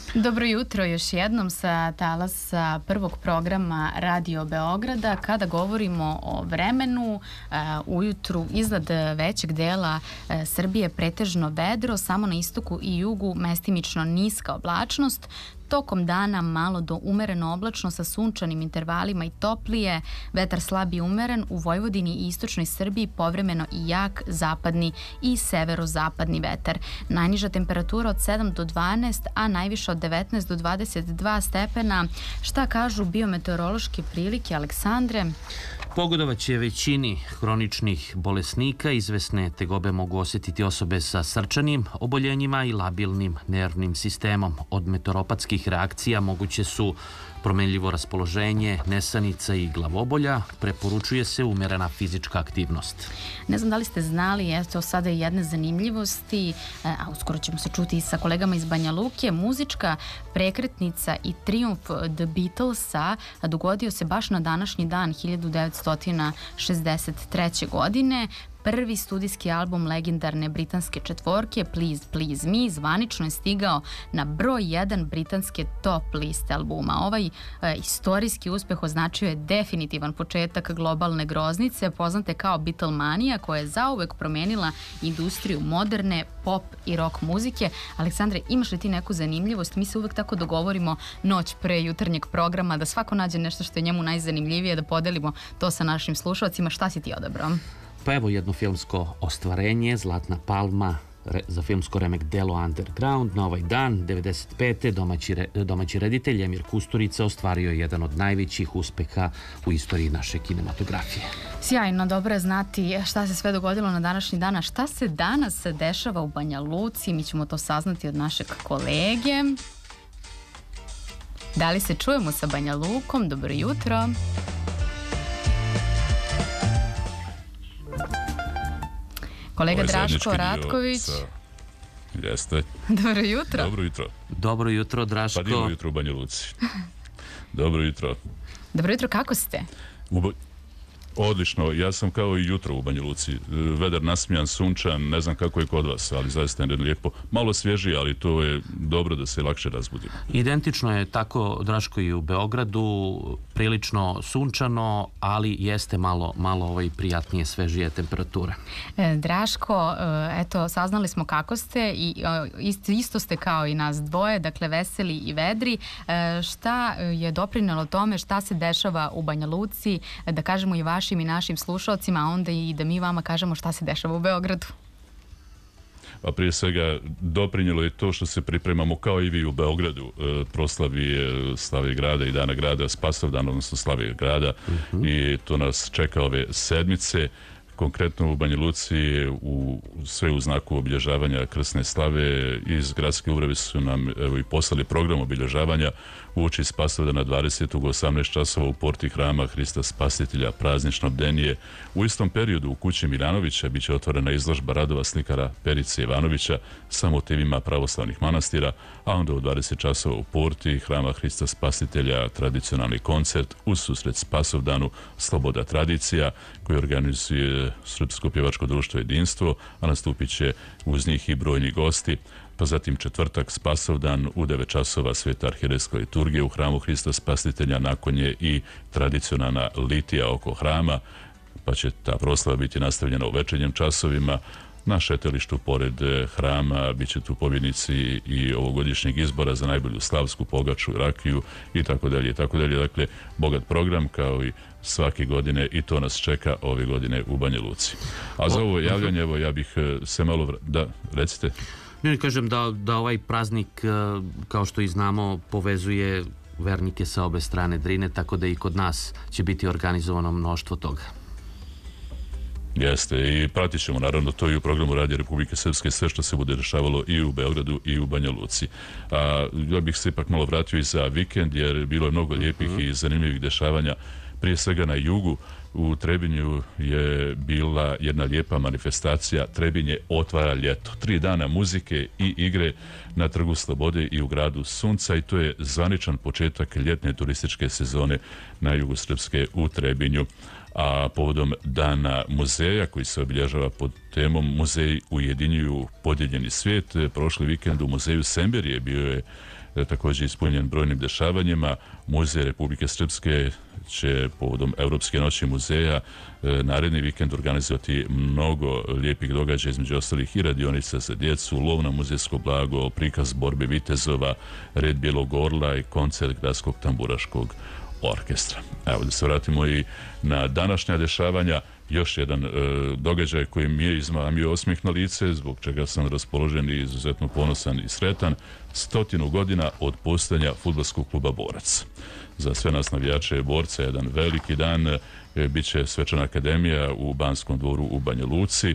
Dobro jutro još jednom sa talasa prvog programa Radio Beograda. Kada govorimo o vremenu, ujutru iznad većeg dela Srbije pretežno vedro, samo na istoku i jugu mestimično niska oblačnost. Tokom dana malo do umereno oblačno sa sunčanim intervalima i toplije, vetar slab i umeren, u Vojvodini i istočnoj Srbiji povremeno i jak zapadni i severozapadni vetar. Najniža temperatura od 7 do 12, a najviša od 19 do 22 stepena. Šta kažu biometeorološke prilike, Aleksandre? Pogodovaće većini hroničnih bolesnika, izvesne tegobe mogu osjetiti osobe sa srčanim oboljenjima i labilnim nervnim sistemom. Od meteoropatskih reakcija moguće su promenljivo raspoloženje, nesanica i glavobolja. Preporučuje se umerena fizička aktivnost. Ne znam da li ste znali, eto sada je jedne zanimljivosti, a uskoro ćemo se čuti i sa kolegama iz Banja Luke. Muzička prekretnica i trijumf The Beatlesa dogodio se baš na današnji dan 1963. godine. Prvi studijski album legendarne britanske četvorke Please Please Me zvanično je stigao na broj 1 britanske top liste albuma. Ovaj istorijski uspeh označio je definitivan početak globalne groznice poznate kao Beatlemanija, koja je zauvek promenila industriju moderne pop i rock muzike. Aleksandre, imaš li ti neku zanimljivost? Mi se uvek tako dogovorimo noć pre jutarnjeg programa da svako nađe nešto što je njemu najzanimljivije, da podelimo to sa našim slušalcima. Šta si ti odabrao? Pa evo jedno filmsko ostvarenje, Zlatna palma za filmsko remek delo Underground. Na ovaj dan, 95. domaći reditelj Emir Kusturica ostvario je jedan od najvećih uspeha u istoriji naše kinematografije. Sjajno, dobro je znati šta se sve dogodilo na današnji dan. A šta se danas dešava u Banja Luci? Mi ćemo to saznati od našeg kolege. Da li se čujemo sa Banja Lukom? Dobro jutro. Kolega Draško Ratković. Jeste. Dobro jutro. Dobro jutro. Dobro jutro, Draško. Pa divno jutro u Banja Luci. Dobro jutro. Dobro jutro, kako ste? Odlično, ja sam kao i jutro u Banja Luci. Vedar nasmijan, sunčan, ne znam kako je kod vas, ali zaista je lijepo. Malo svježije, ali to je dobro da se lakše razbudi. Identično je tako, Draško, i u Beogradu, prilično sunčano, ali jeste malo prijatnije, svežije temperature. Draško, eto, saznali smo kako ste i isto ste kao i nas dvoje, dakle veseli i vedri. Šta je doprinelo tome, šta se dešava u Banja Luci, da kažemo i vašim i našim slušalcima, a onda i da mi vama kažemo šta se dešava u Beogradu? A prije svega doprinjelo je to što se pripremamo kao i vi u Beogradu proslavi Slave grada i Dana grada, Spasovdan, odnosno Slave grada, i to nas čeka ove sedmice. Konkretno u Banja Luci sve u znaku obilježavanja krsne slave. Iz gradske uprave su nam i poslali program obilježavanja uoči Spasovdana 20. u 18 časova u porti hrama Hrista Spasitelja praznično bdenije. U istom periodu u kući Milanovića biće otvorena izložba radova slikara Perice Ivanovića sa motivima pravoslavnih manastira, a onda u 20 časova u porti hrama Hrista Spasitelja tradicionalni koncert uz susret Spasovdanu Sloboda tradicija, koji organizuje Srpsko pjevačko društvo Jedinstvo, a nastupit će uz njih i brojni gosti. Pa zatim četvrtak Spasovdan u 9 časova Sveta arhijerejska liturgija u hramu Hrista Spasitelja, nakon je i tradicionalna litija oko hrama, pa će ta proslava biti nastavljena u večernjim časovima. Na šetalištu pored hrama bit će tu pobjednici i ovogodišnjeg izbora za najbolju slavsku pogaču, rakiju i tako dalje. Dakle, bogat program kao i svake godine, i to nas čeka ove godine u Banja Luci. A za ovo javljanje, evo, ja bih se malo... Da, recite. Ne kažem da ovaj praznik, kao što i znamo, povezuje vernike sa obe strane Drine, tako da i kod nas će biti organizovano mnoštvo toga. Jeste, i pratit ćemo naravno to i u programu Radija Republike Srpske, sve što se bude dešavalo i u Beogradu i u Banja Luci. Ja bih se ipak malo vratio i za vikend, jer bilo je mnogo lijepih i zanimljivih dešavanja. Prije svega na jugu, u Trebinju je bila jedna lijepa manifestacija Trebinje otvara ljeto. 3 dana muzike i igre na Trgu Slobode i u gradu Sunca, i to je zvaničan početak ljetne turističke sezone na jugu Srpske u Trebinju. A povodom Dana muzeja, koji se obilježava pod temom Muzeji ujedinjuju podijeljeni svijet, prošli vikend u muzeju Semberije bio je također ispunjen brojnim dešavanjima. Muzej Republike Srpske će povodom Europske noći muzeja naredni vikend organizovati mnogo lijepih događaja, između ostalih i radionica za djecu, lov na muzejsko blago, prikaz borbe vitezova, red Bijelog orla i koncert Gradskog tamburaškog orkestra. Evo da se vratimo i na današnja dešavanja. Još jedan događaj koji mi je izmamio osmijeh na lice, zbog čega sam raspoložen i izuzetno ponosan i sretan. 100 godina od postojanja fudbalskog kluba Borac. Za sve nas navijače Borca jedan veliki dan. Biće svečana akademija u Banskom dvoru u Banja Luci.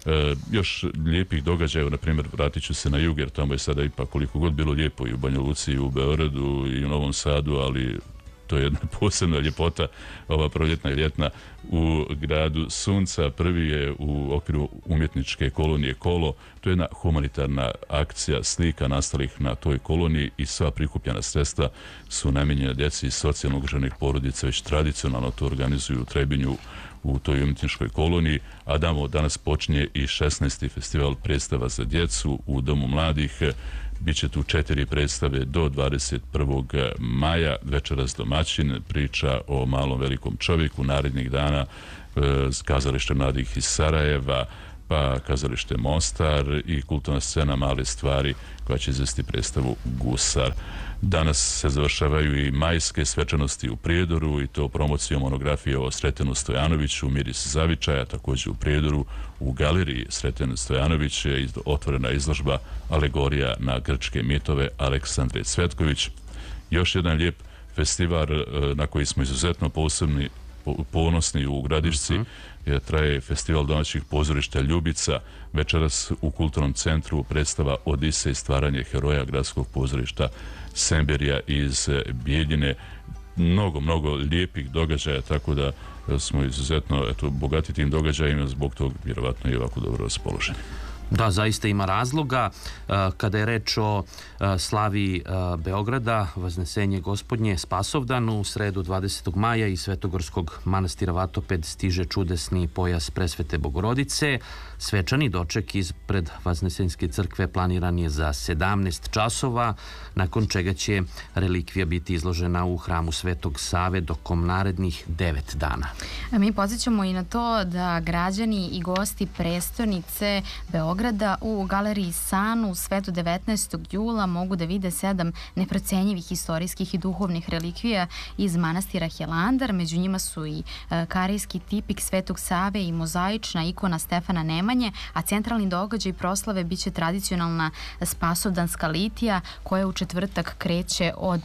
Još lijepih događaja, na primjer, vratit ću se na jug, jer tamo je sada ipak koliko god bilo lijepo i u Banja Luci, i u Beogradu, i u Novom Sadu, ali to je jedna posebna ljepota, ova proljetna i ljetna u gradu Sunca. Prvi je u okviru umjetničke kolonije Kolo. To je jedna humanitarna akcija slika nastalih na toj koloniji i sva prikupljena sredstva su namijenjena djeci iz socijalno ugroženih porodica. Već tradicionalno to organizuju u Trebinju u toj umjetničkoj koloniji, a danas počinje i 16. festival predstava za djecu u Domu mladih. Biće tu 4 predstave do 21. maja. Večeras domaćin, priča o malom velikom čovjeku. Narednih dana kazalište mladih iz Sarajeva, pa kazalište Mostar i kulturna scena Male stvari koja će izvesti predstavu Gusar. Danas se završavaju i majske svečanosti u Prijedoru, i to promocijom monografije o Sretenu Stojanoviću, Miris zavičaja. Također u Prijedoru u galeriji Sreten Stojanović je otvorena izložba Alegorija na grčke mitove Aleksandre Cvetković. Još jedan lijep festival na koji smo izuzetno ponosni u Gradišci. Traje festival domaćih pozorišta Ljubica. Večeras u kulturnom centru predstava Odisej, stvaranje heroja gradskog pozorišta Semberija iz Bijeljine. Mnogo lijepih događaja, tako da smo izuzetno bogati tim događajima, zbog tog vjerovatno i ovako dobro raspoloženi. Da, zaista ima razloga. Kada je reč o slavi Beograda, Vaznesenje Gospodnje, Spasovdan, u sredu 20. maja iz Svetogorskog manastira Vatoped stiže čudesni pojas Presvete Bogorodice. Svečani doček ispred Vaznesenjske crkve planiran je za 17 časova, nakon čega će relikvija biti izložena u hramu Svetog Save tokom narednih 9 dana. Mi podsjećamo i na to da građani i gosti prestonice Beograda u galeriji Sanu sve do 19. jula mogu da vide 7 neprocenjivih istorijskih i duhovnih relikvija iz manastira Hilandar. Među njima su i karijski tipik Svetog Save i mozaična ikona Stefana Nemanje, a centralni događaj proslave biće tradicionalna spasovdanska litija koja u četvrtak kreće od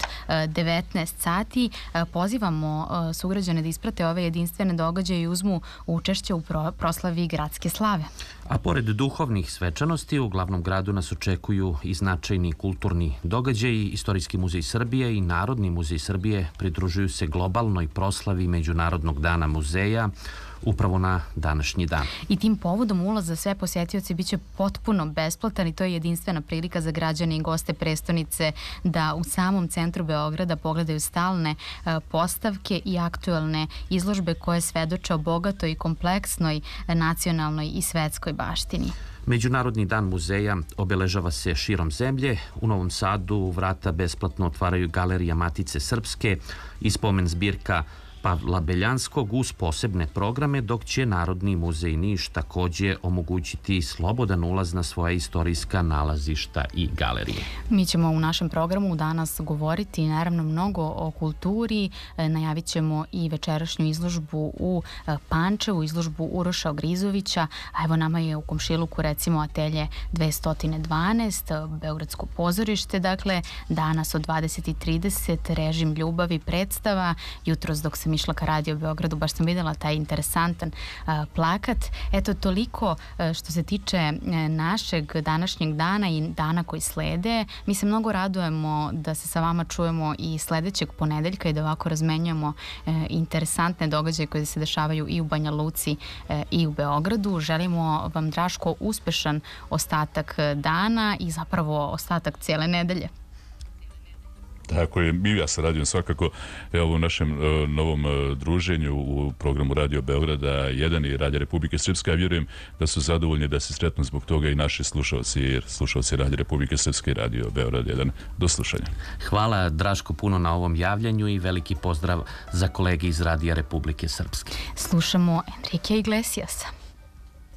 19 sati. Pozivamo sugrađane da isprate ove jedinstvene događaje i uzmu učešće u proslavi gradske slave. A pored duhovnih svečanosti, u glavnom gradu nas očekuju i značajni kulturni događaji. Istorijski muzej Srbije i Narodni muzej Srbije pridružuju se globalnoj proslavi Međunarodnog dana muzeja upravo na današnji dan. I tim povodom ulaz za sve posjetioce biće potpuno besplatan i to je jedinstvena prilika za građane i goste prestonice da u samom centru Beograda pogledaju stalne postavke i aktuelne izložbe koje svedoče o bogatoj i kompleksnoj nacionalnoj i svetskoj baštini. Međunarodni dan muzeja obeležava se širom zemlje. U Novom Sadu vrata besplatno otvaraju Galerija Matice Srpske i spomen zbirka Pavla Beljanskog uz posebne programe, dok će Narodni muzej Niš također omogućiti slobodan ulaz na svoja istorijska nalazišta i galerije. Mi ćemo u našem programu danas govoriti naravno mnogo o kulturi. Najavit ćemo i večerašnju izložbu u Pančevu, izložbu Uroša Ogrizovića, a evo nama je u komšiluku recimo atelje 212, Beogradsko pozorište, dakle danas od 20:30 režim ljubavi predstava. Jutros dok sam išla ka Radio Beogradu, baš sam vidjela taj interesantan plakat. Eto, toliko što se tiče našeg današnjeg dana i dana koji slede. Mi se mnogo radujemo da se sa vama čujemo i sledećeg ponedeljka i da ovako razmenjujemo interesantne događaje koje se dešavaju i u Banja Luci i u Beogradu. Želimo vam, Draško, uspešan ostatak dana i zapravo ostatak cijele nedelje. Tako je, i ja se radim svakako u našem novom druženju u programu Radio Beograda 1 i Radio Republike Srpske. Ja vjerujem da su zadovoljni, da se sretnu zbog toga i naši slušalci, jer slušalci Radio Republike Srpske i Radio Beograd 1. Do slušanja. Hvala Draško puno na ovom javljanju i veliki pozdrav za kolege iz Radija Republike Srpske. Slušamo Enrique Iglesiasa.